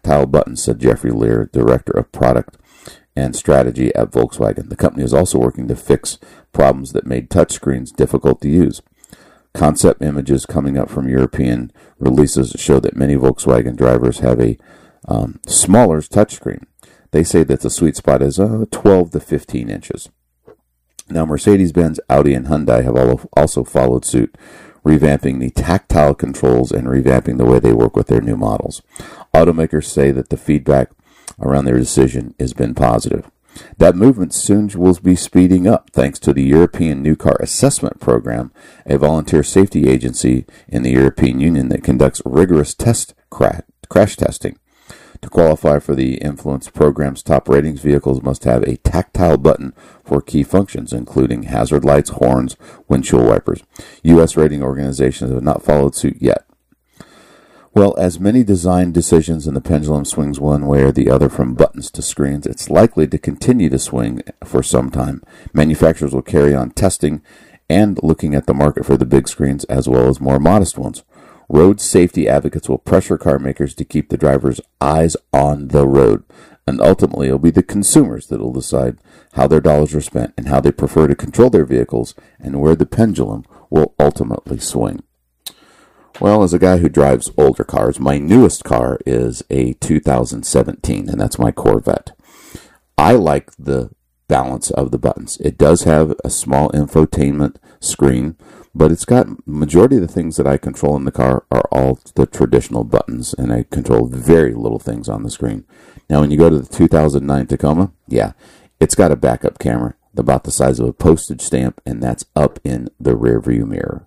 tactile buttons, said Jeffrey Lear, Director of Product and Strategy at Volkswagen. The company is also working to fix problems that made touchscreens difficult to use. Concept images coming up from European releases show that many Volkswagen drivers have a smaller touchscreen. They say that the sweet spot is 12 to 15 inches. Now, Mercedes-Benz, Audi, and Hyundai have also followed suit, revamping the tactile controls and revamping the way they work with their new models. Automakers say that the feedback around their decision has been positive. That movement soon will be speeding up thanks to the European New Car Assessment Program, a volunteer safety agency in the European Union that conducts rigorous crash testing. To qualify for the Influence program's top ratings, vehicles must have a tactile button for key functions, including hazard lights, horns, windshield wipers. U.S. rating organizations have not followed suit yet. Well, as many design decisions and the pendulum swings one way or the other from buttons to screens, it's likely to continue to swing for some time. Manufacturers will carry on testing and looking at the market for the big screens as well as more modest ones. Road safety advocates will pressure car makers to keep the driver's eyes on the road, and ultimately it'll be the consumers that will decide how their dollars are spent and how they prefer to control their vehicles and where the pendulum will ultimately swing. Well, as a guy who drives older cars, my newest car is a 2017, and that's my Corvette. I like the balance of the buttons. It does have a small infotainment screen, but it's got majority of the things that I control in the car are all the traditional buttons, and I control very little things on the screen. Now, when you go to the 2009 Tacoma, it's got a backup camera about the size of a postage stamp, and that's up in the rearview mirror.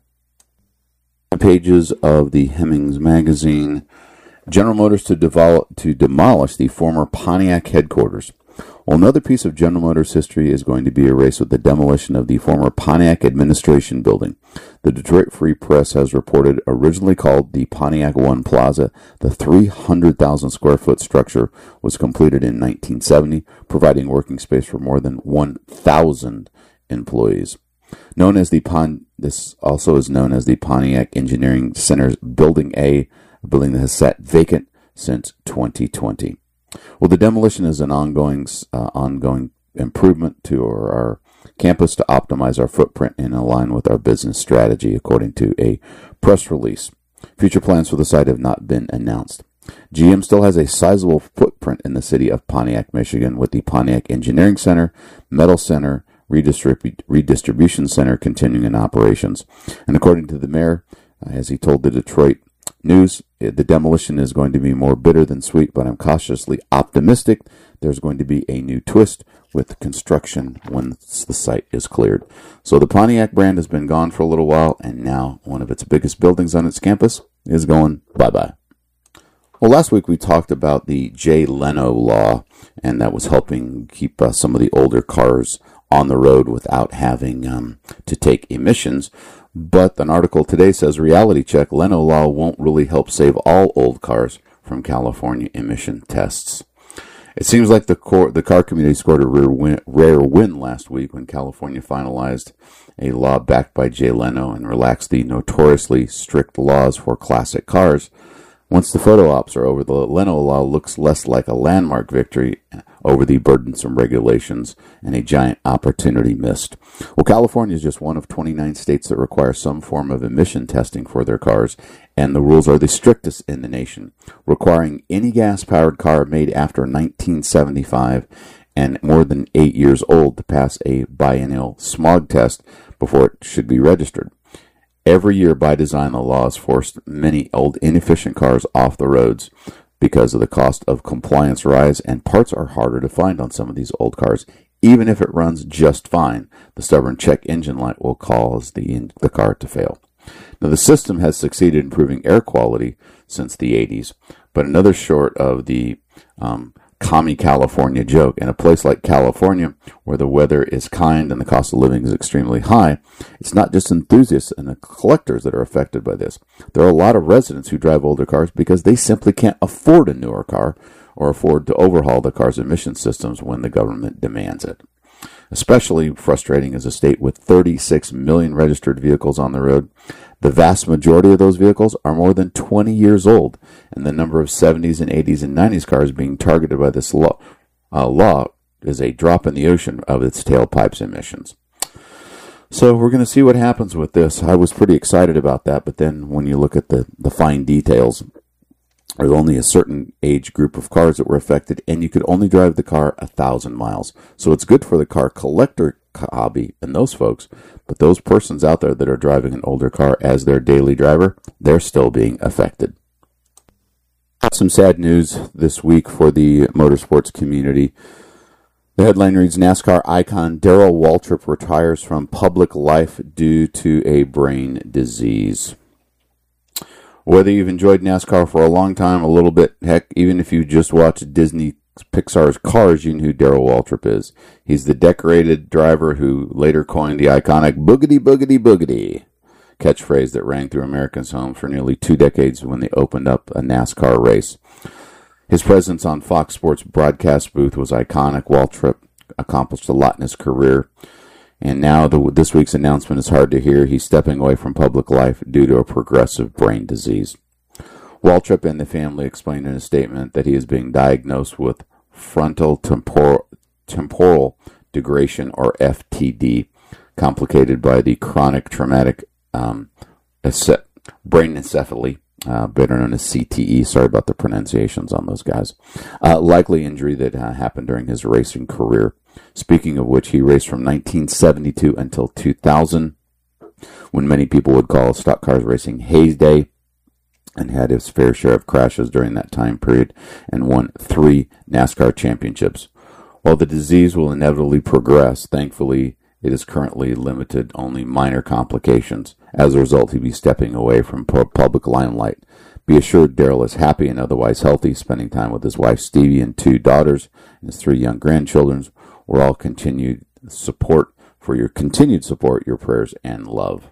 Pages of the Hemmings magazine. General Motors to demolish the former Pontiac headquarters. Well, another piece of General Motors history is going to be erased with the demolition of the former Pontiac Administration Building. The Detroit Free Press has reported, originally called the Pontiac One Plaza, the 300,000 square foot structure was completed in 1970, providing working space for more than 1,000 employees. This also is known as the Pontiac Engineering Center's Building A, a building that has sat vacant since 2020. Well, the demolition is an ongoing improvement to our campus to optimize our footprint and align with our business strategy, according to a press release. Future plans for the site have not been announced. GM still has a sizable footprint in the city of Pontiac, Michigan, with the Pontiac Engineering Center, Metal Center, Redistribution Center continuing in operations. And according to the mayor, as he told the Detroit News, the demolition is going to be more bitter than sweet, but I'm cautiously optimistic there's going to be a new twist with construction once the site is cleared. So the Pontiac brand has been gone for a little while, and now one of its biggest buildings on its campus is going bye-bye. Well, last week we talked about the Jay Leno law, and that was helping keep some of the older cars on the road without having to take emissions. But an article today says, reality check, Leno law won't really help save all old cars from California emission tests. It seems like the car community scored a rare win last week when California finalized a law backed by Jay Leno and relaxed the notoriously strict laws for classic cars. Once the photo ops are over, the Leno law looks less like a landmark victory over the burdensome regulations and a giant opportunity missed. Well, California is just one of 29 states that require some form of emission testing for their cars, and the rules are the strictest in the nation, requiring any gas-powered car made after 1975 and more than 8 years old to pass a biennial smog test before it should be registered. Every year, by design, the law has forced many old, inefficient cars off the roads because of the cost of compliance rise, and parts are harder to find on some of these old cars. Even if it runs just fine, the stubborn check engine light will cause the car to fail. Now, the system has succeeded in improving air quality since the 80s, but another short of the commie California joke. In a place like California, where the weather is kind and the cost of living is extremely high, it's not just enthusiasts and the collectors that are affected by this. There are a lot of residents who drive older cars because they simply can't afford a newer car or afford to overhaul the car's emission systems when the government demands it. Especially frustrating is a state with 36 million registered vehicles on the road. The vast majority of those vehicles are more than 20 years old, and the number of 70s and 80s and 90s cars being targeted by this law is a drop in the ocean of its tailpipes emissions. So we're going to see what happens with this. I was pretty excited about that, but then when you look at the fine details, there's only a certain age group of cars that were affected, and you could only drive the car 1,000 miles. So it's good for the car collector hobby and those folks, but those persons out there that are driving an older car as their daily driver, they're still being affected. Some sad news this week for the motorsports community. The headline reads, NASCAR icon Darrell Waltrip retires from public life due to a brain disease. Whether you've enjoyed NASCAR for a long time, a little bit, heck, even if you just watched Disney Pixar's Cars, you know who Darrell Waltrip is. He's the decorated driver who later coined the iconic boogity boogity boogity catchphrase that rang through Americans' homes for nearly 2 decades when they opened up a NASCAR race. His presence on Fox Sports broadcast booth was iconic. Waltrip accomplished a lot in his career, and now this week's announcement is hard to hear. He's stepping away from public life due to a progressive brain disease. Waltrip and the family explained in a statement that he is being diagnosed with frontal temporal degradation, or FTD, complicated by the chronic traumatic brain encephaly, better known as CTE. Sorry about the pronunciations on those guys. Likely injury that happened during his racing career. Speaking of which, he raced from 1972 until 2000, when many people would call stock cars racing heyday, and had his fair share of crashes during that time period, and won 3 NASCAR championships. While the disease will inevitably progress, thankfully it is currently limited only minor complications. As a result, he'll be stepping away from public limelight. Be assured Darrell is happy and otherwise healthy, spending time with his wife Stevie and 2 daughters and his 3 young grandchildren. We're all continued support, your prayers, and love.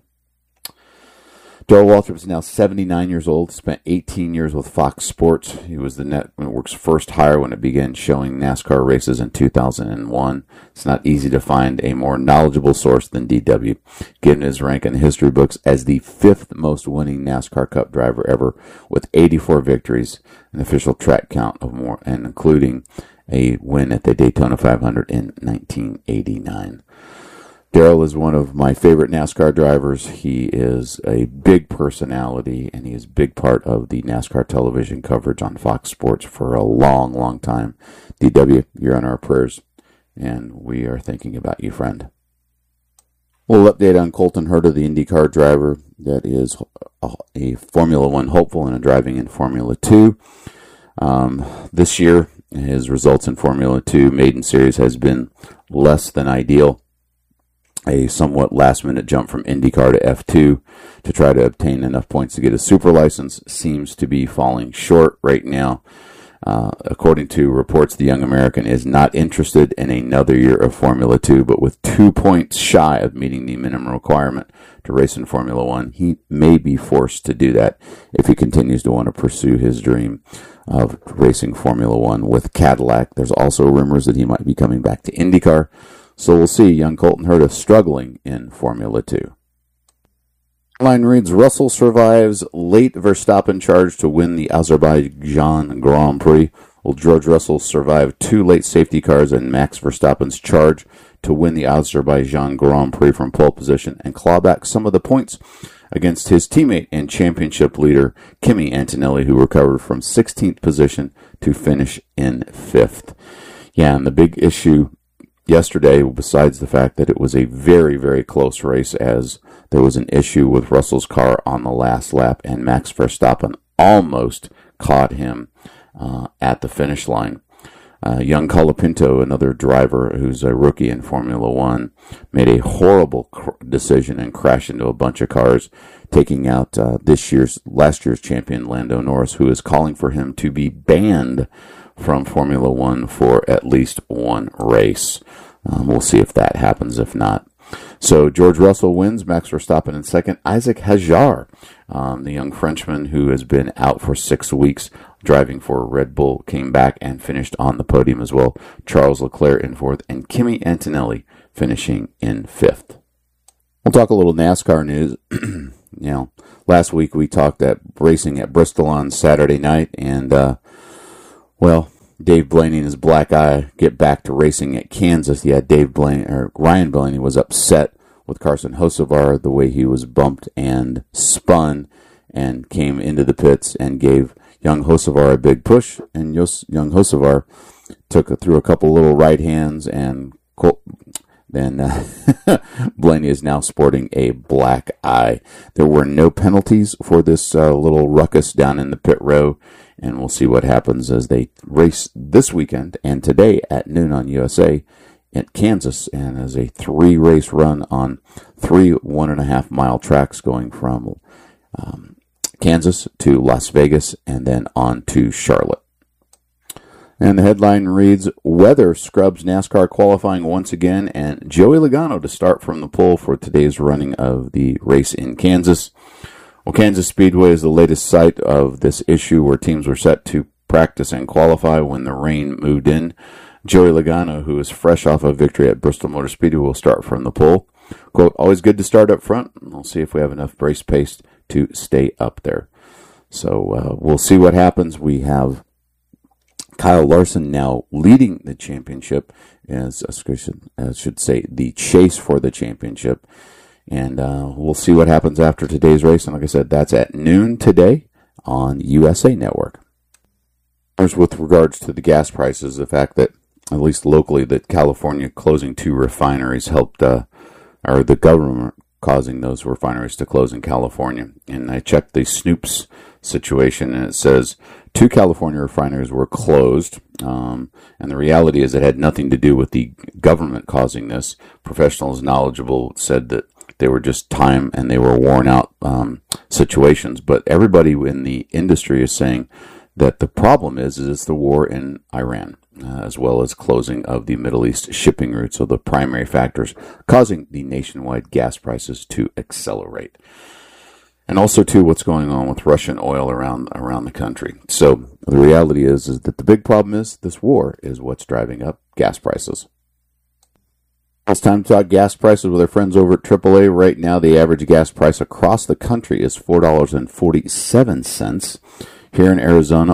Darrell Waltrip is now 79 years old, spent 18 years with Fox Sports. He was the network's first hire when it began showing NASCAR races in 2001. It's not easy to find a more knowledgeable source than DW, given his rank in the history books as the 5th most winning NASCAR Cup driver ever, with 84 victories, an official track count of more, and including a win at the Daytona 500 in 1989. Darrell is one of my favorite NASCAR drivers. He is a big personality, and he is a big part of the NASCAR television coverage on Fox Sports for a long, long time. DW, you're on our prayers, and we are thinking about you, friend. A little update on Colton Herta, the IndyCar driver that is a Formula One hopeful and driving in Formula 2. This year, his results in Formula 2 maiden series has been less than ideal. A somewhat last-minute jump from IndyCar to F2 to try to obtain enough points to get a super license seems to be falling short right now. According to reports, the young American is not interested in another year of Formula 2, but with 2 points shy of meeting the minimum requirement to race in Formula 1, he may be forced to do that if he continues to want to pursue his dream of racing Formula 1 with Cadillac. There's also rumors that he might be coming back to IndyCar. So we'll see young Colton Herta struggling in Formula 2. Line reads, Russell survives late Verstappen charge to win the Azerbaijan Grand Prix. Well, George Russell survived 2 late safety cars and Max Verstappen's charge to win the Azerbaijan Grand Prix from pole position and claw back some of the points against his teammate and championship leader Kimi Antonelli, who recovered from 16th position to finish in 5th. Yeah, and the big issue yesterday, besides the fact that it was a very, very close race, as there was an issue with Russell's car on the last lap, and Max Verstappen almost caught him at the finish line. Young Colapinto, another driver who's a rookie in Formula One, made a horrible decision and crashed into a bunch of cars, taking out last year's champion Lando Norris, who is calling for him to be banned from Formula One for at least 1 race. We'll see if that happens. If not, so George Russell wins, Max Verstappen in second. Isaac Hadjar, the young Frenchman who has been out for 6 weeks driving for Red Bull, came back and finished on the podium as well. Charles Leclerc in fourth, and Kimi Antonelli finishing in 5th. We'll talk a little NASCAR news. Last week we talked at racing at Bristol on Saturday night, and Dave Blaney and his black eye get back to racing at Kansas. Yeah, Ryan Blaney was upset with Carson Hocevar, the way he was bumped and spun and came into the pits and gave young Hocevar a big push, and young Hocevar threw a couple little right hands, and then Blaney is now sporting a black eye. There were no penalties for this little ruckus down in the pit row, and we'll see what happens as they race this weekend and today at noon on USA at Kansas, and as a 3-race run on 3 1.5-mile tracks going from Kansas to Las Vegas and then on to Charlotte. And the headline reads, Weather scrubs NASCAR qualifying once again, and Joey Logano to start from the pole for today's running of the race in Kansas. Well, Kansas Speedway is the latest site of this issue where teams were set to practice and qualify when the rain moved in. Joey Logano, who is fresh off a victory at Bristol Motor Speedway, will start from the pole. Quote, always good to start up front. We'll see if we have enough race pace to stay up there. So we'll see what happens. We have Kyle Larson now leading the championship, as I should say, the chase for the championship. And we'll see what happens after today's race. And like I said, that's at noon today on USA Network. With regards to the gas prices, the fact that, at least locally, that California closing 2 refineries helped, or the government causing those refineries to close in California. And I checked the Snoops situation, and it says 2 California refineries were closed, and the reality is it had nothing to do with the government causing this. Professionals knowledgeable said that they were just time and they were worn out situations, but everybody in the industry is saying that the problem is it's the war in Iran, as well as closing of the Middle East shipping routes, so the primary factors causing the nationwide gas prices to accelerate. And also, too, what's going on with Russian oil around the country. So the reality is that the big problem is this war is what's driving up gas prices. It's time to talk gas prices with our friends over at AAA. Right now, the average gas price across the country is $4.47. Here in Arizona,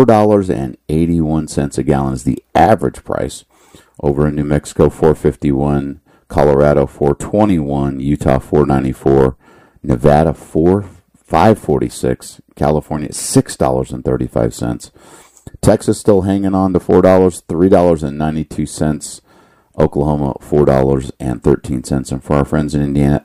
$4.81 a gallon is the average price. Over in New Mexico, $4.51. Colorado, $4.21. Utah, $4.94. Nevada, $5.46. California, $6.35. Texas still hanging on to $4, $3.92. Oklahoma, $4.13. And for our friends in Indiana,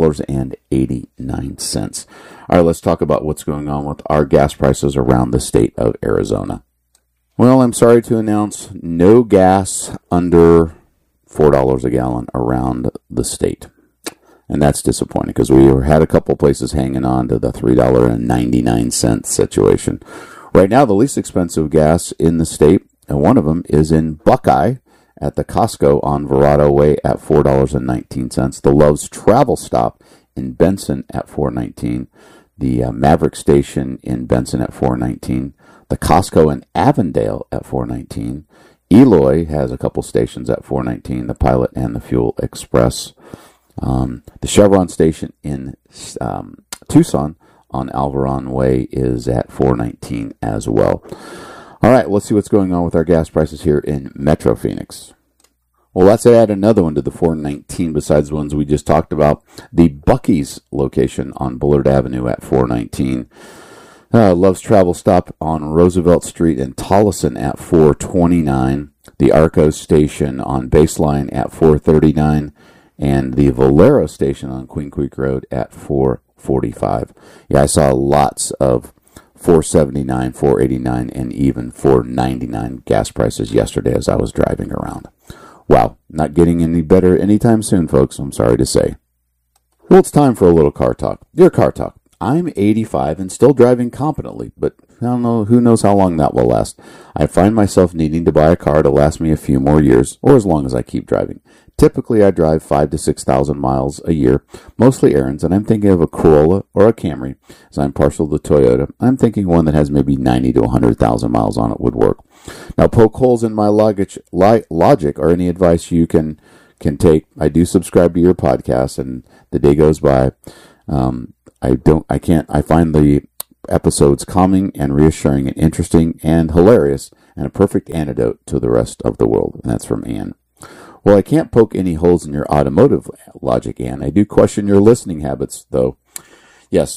$3.89. All right, let's talk about what's going on with our gas prices around the state of Arizona. Well, I'm sorry to announce no gas under $4 a gallon around the state. And that's disappointing because we had a couple places hanging on to the $3.99 situation. Right now, the least expensive gas in the state, and one of them is in Buckeye at the Costco on Verrado Way at $4.19. The Love's Travel Stop in Benson at $4.19. The Maverick Station in Benson at $4.19. The Costco in Avondale at $4.19. Eloy has a couple stations at $4.19. The Pilot and the Fuel Express. The Chevron station in Tucson on Alvaron Way is at $4.19 as well. All right, let's see what's going on with our gas prices here in Metro Phoenix. Well, let's add another one to the $4.19 besides the ones we just talked about. The Buc-ee's location on Bullard Avenue at $4.19. Love's Travel Stop on Roosevelt Street in Tolleson at $4.29. The Arcos station on Baseline at $4.39. And the Valero station on Queen Creek Road at $4.45. Yeah, I saw lots of $4.79, $4.89, and even $4.99 gas prices yesterday as I was driving around. Wow, not getting any better anytime soon, folks, I'm sorry to say. Well, it's time for a little car talk. Dear Car Talk, I'm 85 and still driving competently, but I don't know, who knows how long that will last. I find myself needing to buy a car to last me a few more years, or as long as I keep driving. Typically, I drive 5,000 to 6,000 miles a year, mostly errands, and I'm thinking of a Corolla or a Camry, as I'm partial to Toyota. I'm thinking one that has maybe 90,000 to 100,000 miles on it would work. Now, poke holes in my logic or any advice you can can take. I do subscribe to your podcast, and the day goes by. I find the episodes calming and reassuring and interesting and hilarious and a perfect antidote to the rest of the world. And that's from Ann. Well, I can't poke any holes in your automotive logic, Ann. I do question your listening habits, though. Yes,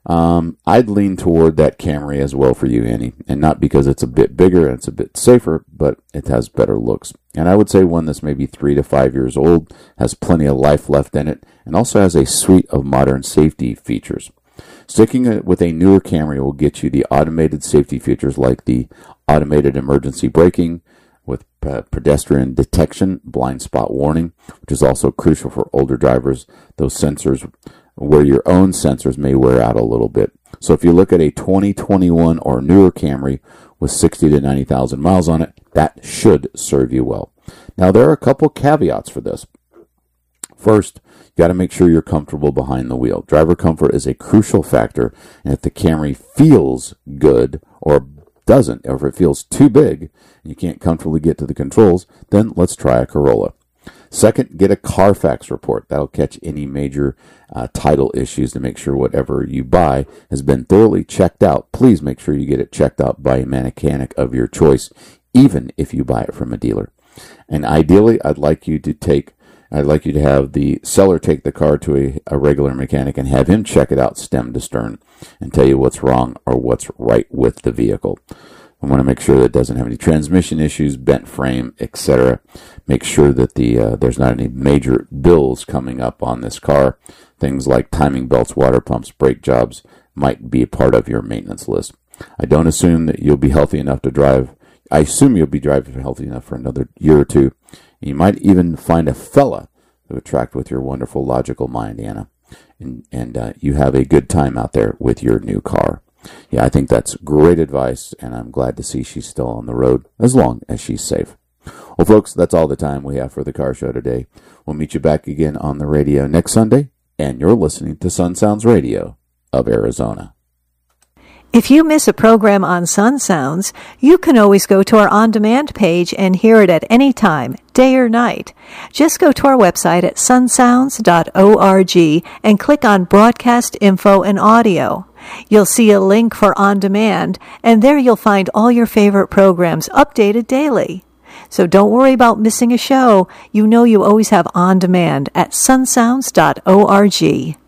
I'd lean toward that Camry as well for you, Annie. And not because it's a bit bigger and it's a bit safer, but it has better looks. And I would say one that's maybe 3 to 5 years old, has plenty of life left in it, and also has a suite of modern safety features. Sticking with a newer Camry will get you the automated safety features like the automated emergency braking with pedestrian detection, blind spot warning, which is also crucial for older drivers, those sensors where your own sensors may wear out a little bit. So if you look at a 2021 or newer Camry with 60 to 90,000 miles on it, that should serve you well. Now, there are a couple caveats for this. First, you got to make sure you're comfortable behind the wheel. Driver comfort is a crucial factor, and if the Camry feels good or doesn't, or if it feels too big and you can't comfortably get to the controls, then let's try a Corolla. Second, get a Carfax report. That'll catch any major title issues to make sure whatever you buy has been thoroughly checked out. Please make sure you get it checked out by a mechanic of your choice, even if you buy it from a dealer. And ideally, I'd like you to have the seller take the car to a regular mechanic and have him check it out stem to stern and tell you what's wrong or what's right with the vehicle. I want to make sure that it doesn't have any transmission issues, bent frame, etc. Make sure that there's not any major bills coming up on this car. Things like timing belts, water pumps, brake jobs might be a part of your maintenance list. I don't assume that you'll be healthy enough to drive. I assume you'll be driving healthy enough for another year or two. You might even find a fella to attract with your wonderful logical mind, Anna. And you have a good time out there with your new car. Yeah, I think that's great advice, and I'm glad to see she's still on the road as long as she's safe. Well, folks, that's all the time we have for the Car Show today. We'll meet you back again on the radio next Sunday, and you're listening to Sun Sounds Radio of Arizona. If you miss a program on Sun Sounds, you can always go to our on-demand page and hear it at any time, day or night. Just go to our website at sunsounds.org and click on Broadcast Info and Audio. You'll see a link for On Demand, and there you'll find all your favorite programs updated daily. So don't worry about missing a show. You know you always have On Demand at sunsounds.org.